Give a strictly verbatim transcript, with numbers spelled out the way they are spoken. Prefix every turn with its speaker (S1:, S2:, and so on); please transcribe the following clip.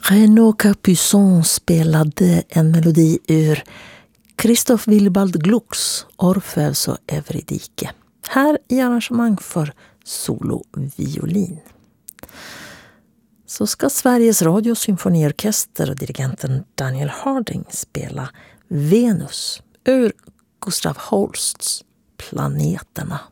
S1: Renaud Capuçon spelade en melodi ur Christoph Willibald Glucks Orfeus och Eurydike. Här i arrangemang för soloviolin. Så ska Sveriges Radio symfoniorkester och dirigenten Daniel Harding spela Venus ur Gustav Holsts Planeterna.